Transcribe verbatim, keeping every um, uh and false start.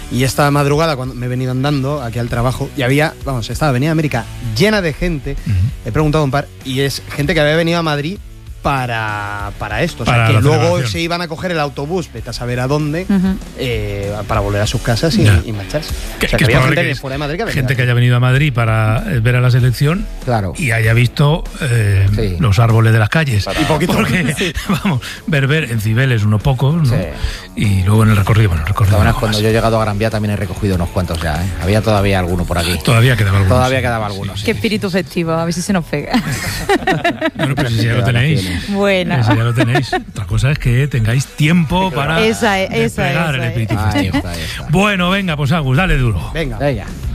Y esta madrugada, cuando me he venido andando aquí al trabajo, y había, vamos, estaba Avenida América llena de gente. Uh-huh. He preguntado a un par, y es gente que había venido a Madrid para, para esto. O sea, para que luego se iban a coger el autobús, vete a saber a dónde, uh-huh. eh, para volver a sus casas y, y marcharse. Que, o sea, que, que que había gente que que fuera de Madrid que había gente que haya venido a Madrid para ver a la selección, claro, y haya visto eh, sí. los árboles de las calles. Para, y poquito. Porque, sí. vamos, ver, ver en Cibeles unos pocos, ¿no? Sí. Y luego en el recorrido, bueno, el recorrido. Bueno, cuando más. yo he llegado a Gran Vía también he recogido unos cuantos ya, ¿eh? Había todavía alguno por aquí. Todavía quedaba alguno. Todavía sí. quedaba alguno. Sí. Sí. Qué espíritu festivo, a ver si se nos pega. Bueno, pues si ya lo tenéis. Bueno. Eso ya lo tenéis. Otra cosa es que tengáis tiempo para esa es, esa desplegar esa el espíritu es. festivo. Ahí está, ahí está. Bueno, venga, pues Agus, dale duro. Venga. Venga.